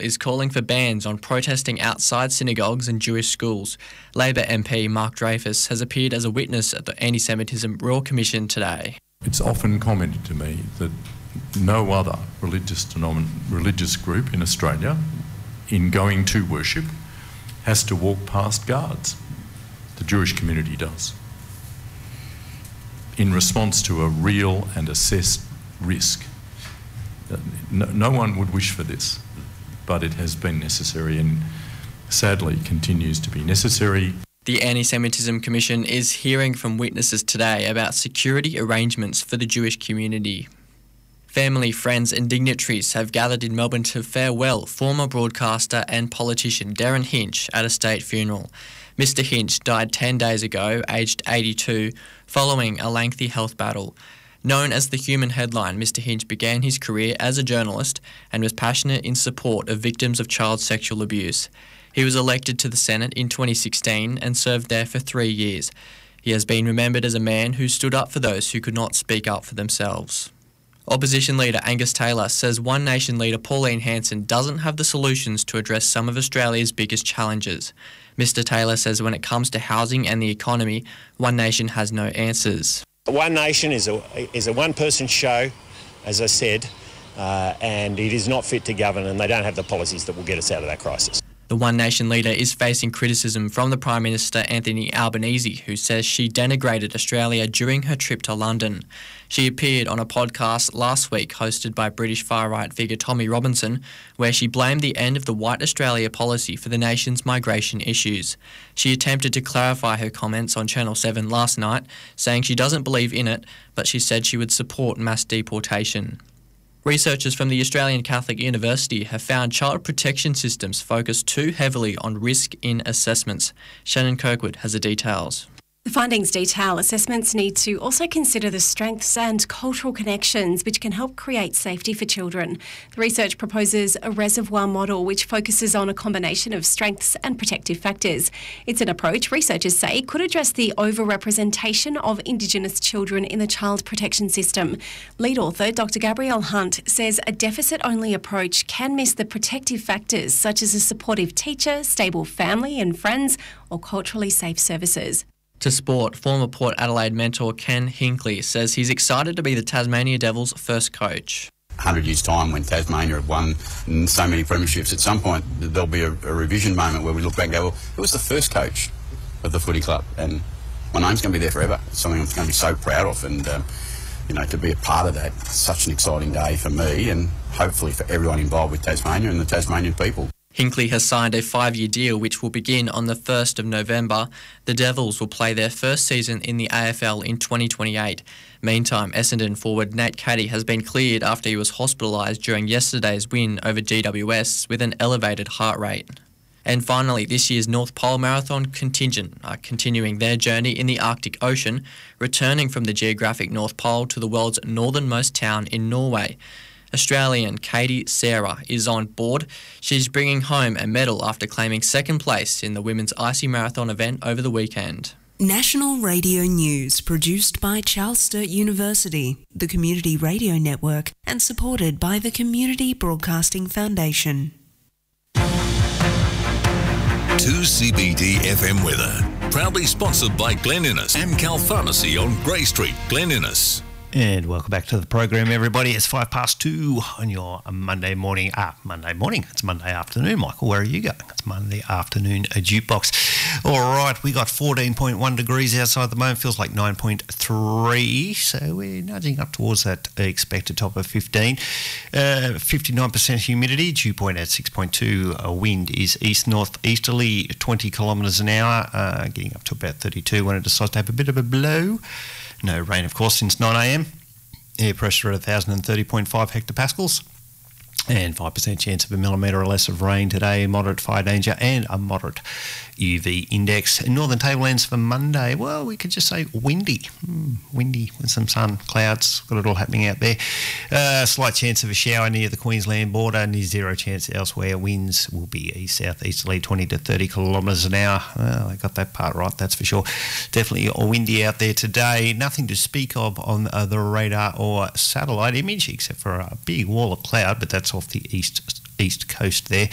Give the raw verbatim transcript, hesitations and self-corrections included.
is calling for bans on protesting outside synagogues and Jewish schools. Labor M P Mark Dreyfus has appeared as a witness at the Anti-Semitism Royal Commission today. It's often commented to me that no other religious denomin- religious group in Australia, in going to worship, has to walk past guards. The Jewish community does, in response to a real and assessed risk. No, no one would wish for this, but it has been necessary and sadly continues to be necessary. The Anti-Semitism Commission is hearing from witnesses today about security arrangements for the Jewish community. Family, friends and dignitaries have gathered in Melbourne to farewell former broadcaster and politician Derryn Hinch at a state funeral. Mister Hinch died ten days ago, aged eighty-two, following a lengthy health battle. Known as the Human Headline, Mister Hinch began his career as a journalist and was passionate in support of victims of child sexual abuse. He was elected to the Senate in twenty sixteen and served there for three years. He has been remembered as a man who stood up for those who could not speak up for themselves. Opposition leader Angus Taylor says One Nation leader Pauline Hanson doesn't have the solutions to address some of Australia's biggest challenges. Mister Taylor says when it comes to housing and the economy, One Nation has no answers. One Nation is a, is a one-person show, as I said, uh, and it is not fit to govern, and they don't have the policies that will get us out of that crisis. The One Nation leader is facing criticism from the Prime Minister Anthony Albanese, who says she denigrated Australia during her trip to London. She appeared on a podcast last week hosted by British far-right figure Tommy Robinson, where she blamed the end of the White Australia policy for the nation's migration issues. She attempted to clarify her comments on Channel seven last night, saying she doesn't believe in it, but she said she would support mass deportation. Researchers from the Australian Catholic University have found child protection systems focus too heavily on risk in assessments. Shannon Kirkwood has the details. The findings detail assessments need to also consider the strengths and cultural connections which can help create safety for children. The research proposes a reservoir model which focuses on a combination of strengths and protective factors. It's an approach researchers say could address the overrepresentation of Indigenous children in the child protection system. Lead author Doctor Gabrielle Hunt says a deficit-only approach can miss the protective factors such as a supportive teacher, stable family and friends, or culturally safe services. To sport, former Port Adelaide mentor Ken Hinkley says he's excited to be the Tasmania Devils' first coach. one hundred years' time, when Tasmania have won so many premierships, at some point there'll be a, a revision moment where we look back and go, well, who was the first coach of the footy club? And my name's going to be there forever. It's something I'm going to be so proud of, and um, you know, to be a part of that, it's such an exciting day for me and hopefully for everyone involved with Tasmania and the Tasmanian people. Hinkley has signed a five-year deal which will begin on the first of November. The Devils will play their first season in the A F L in twenty twenty-eight. Meantime, Essendon forward Nate Caddy has been cleared after he was hospitalised during yesterday's win over G W S with an elevated heart rate. And finally, this year's North Pole Marathon contingent are continuing their journey in the Arctic Ocean, returning from the geographic North Pole to the world's northernmost town in Norway. Australian Katie Sarah is on board. She's bringing home a medal after claiming second place in the women's icy marathon event over the weekend. National Radio News, produced by Charles Sturt University, the Community Radio Network, and supported by the Community Broadcasting Foundation. two C B D F M weather, proudly sponsored by Glen Innes, Amcal Pharmacy on Grey Street, Glen Innes. And welcome back to the program, everybody. It's five past two on your Monday morning. Ah, Monday morning. It's Monday afternoon, Michael. Where are you going? It's Monday afternoon, a jukebox. All right, we got fourteen point one degrees outside at the moment. Feels like nine point three, so we're nudging up towards that expected top of fifteen. Uh, fifty-nine percent humidity, dew point at six point two. A wind is east-north-easterly, twenty kilometres an hour, uh, getting up to about thirty-two when it decides to have a bit of a blow. No rain, of course, since nine a m. Air pressure at one thousand thirty point five hectopascals. And five percent chance of a millimetre or less of rain today, moderate fire danger and a moderate U V index. Northern Tablelands for Monday, well, we could just say windy. Mm, windy with some sun, clouds, got it all happening out there. Uh, slight chance of a shower near the Queensland border, near zero chance elsewhere. Winds will be east-south-easterly, twenty to thirty kilometres an hour. Well, I got that part right, that's for sure. Definitely windy out there today. Nothing to speak of on uh, the radar or satellite image, except for a big wall of cloud, but that's off the east east coast there.